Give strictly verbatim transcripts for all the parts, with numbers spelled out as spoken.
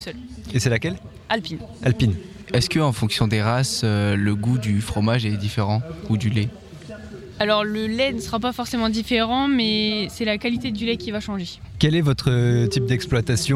Seul. Et c'est laquelle ? Alpine. Alpine. Est-ce qu'en fonction des races, euh, le goût du fromage est différent ou du lait ? Alors le lait ne sera pas forcément différent, mais c'est la qualité du lait qui va changer. Quel est votre euh, type d'exploitation ?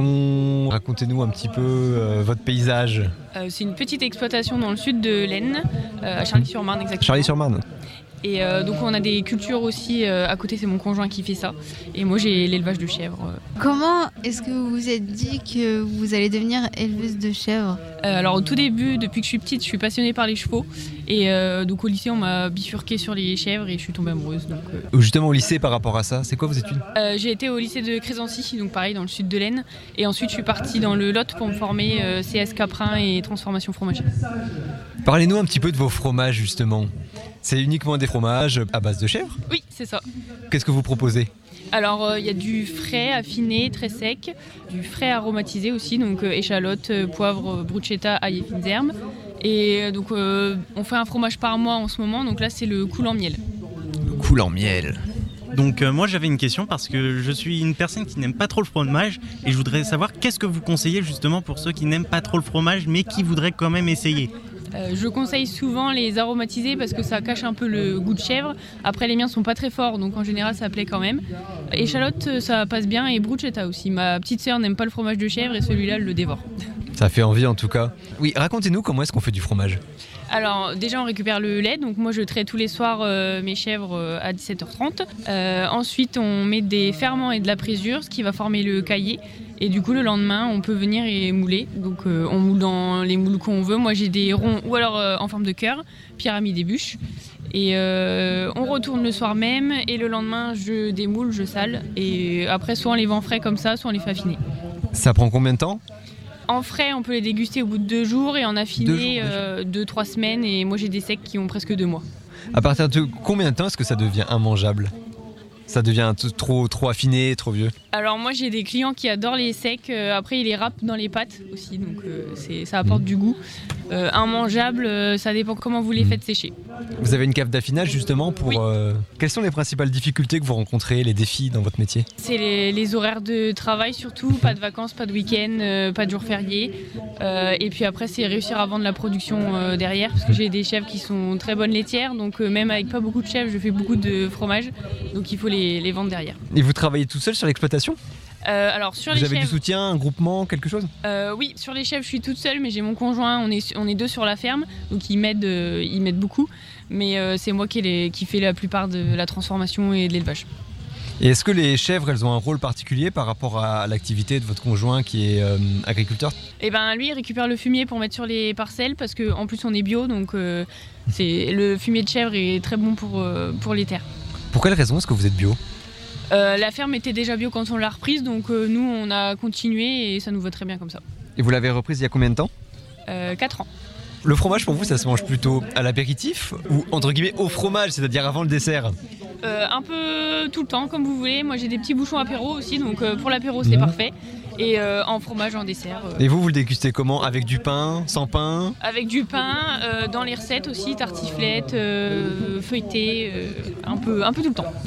Racontez-nous un petit peu euh, votre paysage. Euh, c'est une petite exploitation dans le sud de l'Aisne, euh, à Charly-sur-Marne exactement. Charly-sur-Marne. Et euh, donc on a des cultures aussi, euh, à côté c'est mon conjoint qui fait ça. Et moi j'ai l'élevage de chèvres. Euh. Comment est-ce que vous vous êtes dit que vous allez devenir éleveuse de chèvres ? Euh, alors au tout début, depuis que je suis petite, je suis passionnée par les chevaux. Et euh, donc au lycée on m'a bifurquée sur les chèvres et je suis tombée amoureuse. Donc, euh. Justement au lycée par rapport à ça, c'est quoi vos études ? euh, J'ai été au lycée de Crésancy, donc pareil dans le sud de l'Aisne. Et ensuite je suis partie dans le Lot pour me former euh, C S Caprin et transformation fromagère. Parlez-nous un petit peu de vos fromages justement. C'est uniquement des fromages à base de chèvre ? Oui, c'est ça. Qu'est-ce que vous proposez ? Alors, il euh, y a du frais affiné, très sec, du frais aromatisé aussi, donc euh, échalote, euh, poivre, bruschetta, ail et fines herbes. Et euh, donc, euh, on fait un fromage par mois en ce moment, donc là, c'est le coulant miel. Le coulant miel. Donc euh, moi j'avais une question parce que je suis une personne qui n'aime pas trop le fromage et je voudrais savoir qu'est-ce que vous conseillez justement pour ceux qui n'aiment pas trop le fromage mais qui voudraient quand même essayer. Euh, je conseille souvent les aromatisés parce que ça cache un peu le goût de chèvre. Après les miens sont pas très forts donc en général ça plaît quand même. Échalote ça passe bien et bruschetta aussi. Ma petite sœur n'aime pas le fromage de chèvre et celui-là elle le dévore. Ça fait envie en tout cas. Oui, racontez-nous comment est-ce qu'on fait du fromage ? Alors déjà on récupère le lait, donc moi je traite tous les soirs euh, mes chèvres euh, à dix-sept heures trente. Euh, ensuite on met des ferments et de la présure, ce qui va former le caillé. Et du coup le lendemain on peut venir et mouler. Donc euh, on moule dans les moules qu'on veut. Moi j'ai des ronds ou alors euh, en forme de cœur, pyramide et bûche. Et euh, on retourne le soir même et le lendemain je démoule, je sale. Et après soit on les vend frais comme ça, soit on les fait affiner. Ça prend combien de temps ? En frais, on peut les déguster au bout de deux jours et en affiné, deux, jours, euh, deux, trois semaines. Et moi, j'ai des secs qui ont presque deux mois. À partir de combien de temps est-ce que ça devient immangeable ? Ça devient t- trop, trop affiné, trop vieux ? Alors moi, j'ai des clients qui adorent les secs. Euh, après, ils les râpent dans les pâtes aussi, donc euh, c'est, ça apporte mmh. du goût. Euh, immangeable, euh, ça dépend comment vous les faites sécher. Vous avez une cave d'affinage justement pour... Oui. Euh, quelles sont les principales difficultés que vous rencontrez, les défis dans votre métier ? C'est les, les horaires de travail surtout, pas de vacances, pas de week-end, euh, pas de jours fériés. Euh, et puis après, c'est réussir à vendre la production euh, derrière, parce que j'ai des chèvres qui sont très bonnes laitières, donc euh, même avec pas beaucoup de chèvres, je fais beaucoup de fromage, donc il faut les, les vendre derrière. Et vous travaillez tout seul sur l'exploitation ? Euh, alors sur Vous les avez chèvres, du soutien, un groupement, quelque chose ? euh, Oui, sur les chèvres, je suis toute seule, mais j'ai mon conjoint, on est, on est deux sur la ferme, donc il m'aide, euh, il m'aide beaucoup. Mais euh, c'est moi qui, les, qui fais la plupart de la transformation et de l'élevage. Et est-ce que les chèvres, elles ont un rôle particulier par rapport à l'activité de votre conjoint qui est euh, agriculteur ? Eh ben, lui, il récupère le fumier pour mettre sur les parcelles, parce qu'en plus on est bio, donc euh, c'est, le fumier de chèvre est très bon pour, euh, pour les terres. Pour quelle raison est-ce que vous êtes bio ? Euh, la ferme était déjà bio quand on l'a reprise, donc euh, nous on a continué et ça nous va très bien comme ça. Et vous l'avez reprise il y a combien de temps ? euh, quatre ans. Le fromage pour vous, ça se mange plutôt à l'apéritif ou entre guillemets au fromage, c'est-à-dire avant le dessert ? euh, Un peu tout le temps, comme vous voulez. Moi j'ai des petits bouchons apéro aussi, donc euh, pour l'apéro c'est mmh. parfait. Et euh, en fromage, en dessert. Euh... Et vous, vous le dégustez comment ? Avec du pain ? Sans pain ? Avec du pain, euh, dans les recettes aussi, tartiflette, euh, feuilleté, euh, un, peu, un peu tout le temps.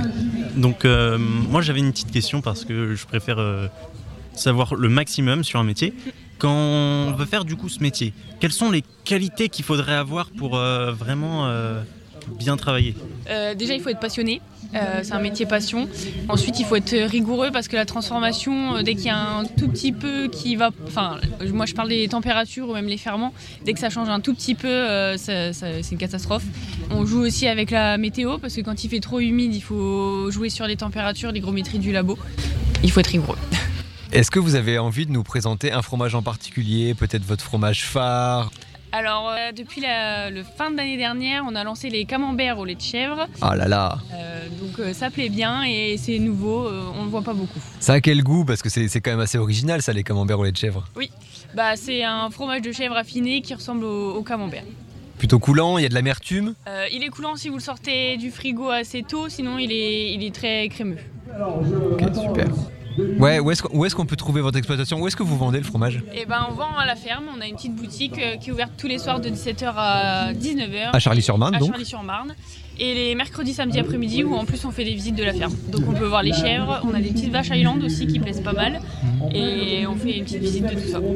Donc euh, moi j'avais une petite question parce que je préfère euh, savoir le maximum sur un métier. Quand on veut faire du coup ce métier, quelles sont les qualités qu'il faudrait avoir pour euh, vraiment euh, bien travailler ? euh, Déjà il faut être passionné. Euh, c'est un métier passion. Ensuite, il faut être rigoureux parce que la transformation, euh, dès qu'il y a un tout petit peu qui va... Enfin, moi je parle des températures ou même les ferments. Dès que ça change un tout petit peu, euh, ça, ça, c'est une catastrophe. On joue aussi avec la météo parce que quand il fait trop humide, il faut jouer sur les températures, l'hygrométrie du labo. Il faut être rigoureux. Est-ce que vous avez envie de nous présenter un fromage en particulier, peut-être votre fromage phare ? Alors, euh, depuis la le fin de l'année dernière, on a lancé les camemberts au lait de chèvre. Ah là là euh, Donc euh, ça plaît bien et c'est nouveau, euh, on ne le voit pas beaucoup. Ça a quel goût ? Parce que c'est, c'est quand même assez original ça, les camemberts au lait de chèvre. Oui, bah, c'est un fromage de chèvre affiné qui ressemble au, au camembert. Plutôt coulant, il y a de l'amertume ? euh, Il est coulant si vous le sortez du frigo assez tôt, sinon il est, il est très crémeux. Ok, super. Ouais, où est-ce qu'on, où est-ce qu'on peut trouver votre exploitation? Où est-ce que vous vendez le fromage? Et ben on vend à la ferme, on a une petite boutique euh, qui est ouverte tous les soirs de dix-sept heures à dix-neuf heures. À Charlie-sur-Marne À donc Charlie-sur-Marne. Et les mercredis, samedis après-midi où en plus on fait des visites de la ferme. Donc on peut voir les chèvres, on a des petites vaches Highland aussi qui plaisent pas mal. Et on fait une petite visite de tout ça.